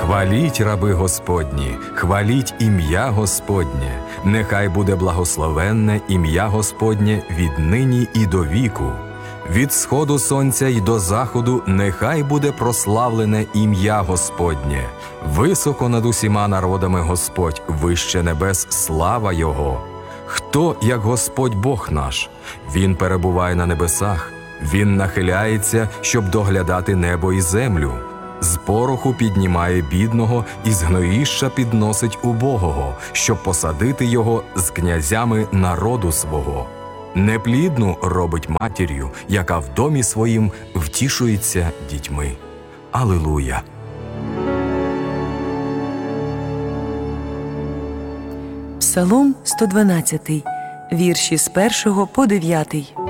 Хваліть, раби Господні, хваліть ім'я Господнє. Нехай буде благословенне ім'я Господнє віднині і до віку. Від сходу сонця й до заходу нехай буде прославлене ім'я Господнє. Високо над усіма народами Господь, вище небес слава Його. Хто, як Господь Бог наш? Він перебуває на небесах. Він нахиляється, щоб доглядати небо і землю. З пороху піднімає бідного і з гноїща підносить убогого, щоб посадити його з князями народу свого. Неплідну робить матір'ю, яка в домі своїм втішується дітьми. Алілуя! Псалом 112, вірші з 1 по 9.